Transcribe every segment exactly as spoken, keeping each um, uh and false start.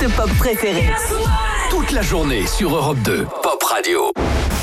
artistes pop préférés. Toute la journée sur Europe deux, Pop Radio.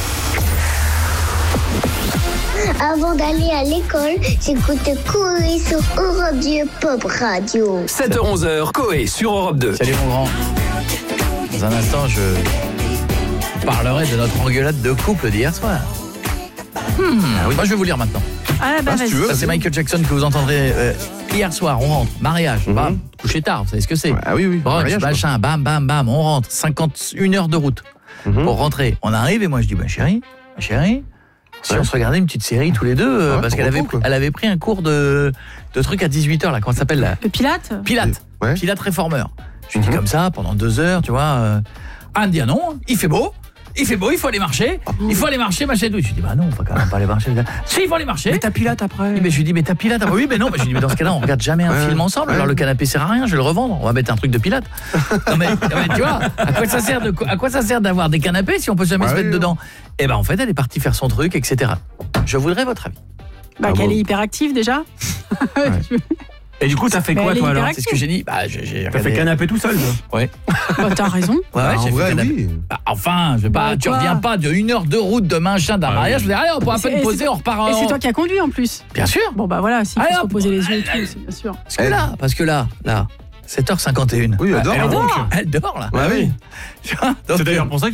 Avant d'aller à l'école, j'écoute Coé sur Europe deux Pop Radio. sept heures onze, Coé sur Europe deux. Salut mon grand. Dans un instant, je parlerai de notre engueulade de couple d'hier soir. Hmm. Ah oui. Moi, je vais vous lire maintenant. Ah bah, ah, si tu veux, ça, c'est Michael Jackson que vous entendrez euh, hier soir. On rentre, mariage, mm-hmm. bam, coucher tard, vous savez ce que c'est. Ah oui, oui. Brunch, mariage, machin, quoi. bam, bam, bam, on rentre. cinquante et une heures de route mm-hmm. pour rentrer. On arrive et moi, je dis, bah chérie, ma chérie, si ouais. on se regardait une petite série tous les deux, euh, ouais, parce qu'elle avait, elle avait pris un cours de, de trucs à dix-huit heures, là, comment ça s'appelle là Le Pilate Pilate, ouais. Pilate réformeur. Je lui dis mm-hmm. comme ça, pendant deux heures, tu vois. Euh, Anne me dit, ah non, il fait beau. Il fait beau, il faut aller marcher. Il faut aller marcher, machin. Je lui dis, bah non, on va quand même pas aller marcher. Si, il faut aller marcher. Mais t'as Pilate après. Et ben, je lui dis, mais t'as Pilate après. Oui, mais non. Mais je lui dis, mais dans ce cas-là, on regarde jamais un ouais. film ensemble. Ouais. Alors le canapé sert à rien, je vais le revendre. On va mettre un truc de Pilate. Non, mais, mais tu vois, à quoi ça sert de, à quoi ça sert d'avoir des canapés si on peut jamais ouais, se mettre ouais. dedans? Et ben, en fait, elle est partie faire son truc, et cetera. Je voudrais votre avis. Bah, ah qu'elle bon. est hyperactive déjà. Ouais. Et du coup, t'as fait mais quoi, toi, alors? C'est ce que j'ai dit. Bah, j'ai, j'ai T'as fait canapé tout seul, toi? Ouais. Bah, t'as raison. Ouais, bah, j'ai vrai, fait canapé. Oui. Bah, enfin, je vais pas, bah, tu reviens pas de une heure de route de machin d'un ah, mariage. Oui. Je vais dire, allez, on pourra pas nous poser, on repart. Et c'est toi qui as conduit en plus. Bien sûr. Bon, bah voilà, s'il faut se reposer les yeux et tout, c'est bien sûr. Parce que là, parce que là, là, sept heures cinquante et une. Oui, elle dort. Elle dort, elle dort là. Ouais, oui. C'est d'ailleurs pour ça